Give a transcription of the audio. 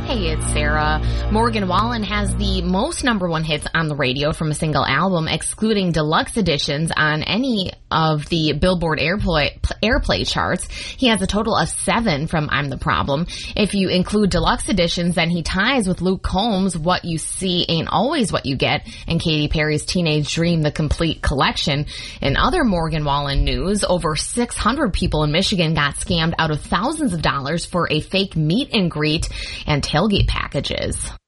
Hey, it's Sarah. Morgan Wallen has the most number one hits on the radio from a single album, excluding deluxe editions on any of the Billboard airplay charts. He has a total of 7 from I'm the Problem. If you include deluxe editions, then he ties with Luke Combs' What You See Ain't Always What You Get and Katy Perry's Teenage Dream, the complete collection. In other Morgan Wallen news, over 600 people in Michigan got scammed out of thousands of dollars for a fake meet and greet and tailgate packages.